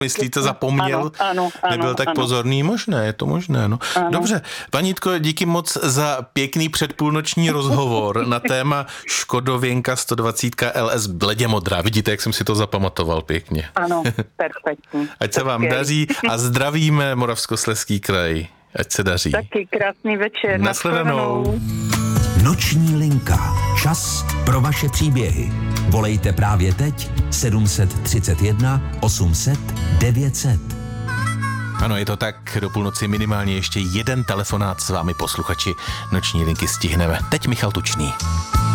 Myslíte, zapomněl? Ano, nebyl tak pozorný? Možné, je to možné. No. Dobře, paní Jitko, díky moc za pěkný předpůlnoční rozhovor na téma Škodověnka 120 LS bledě modrá. Vidíte, jak jsem si to zapamatoval pěkně. Ano, perfektní. Ať se vám daří a zdravíme Moravskoslezský kraj. Ať se daří. Taky krásný večer. Nashledanou. Noční linka. Čas pro vaše příběhy. Volejte právě teď 731 800 900. Ano, je to tak, do půlnoci minimálně ještě jeden telefonát s vámi posluchači Noční linky stihneme. Teď Michal Tučný.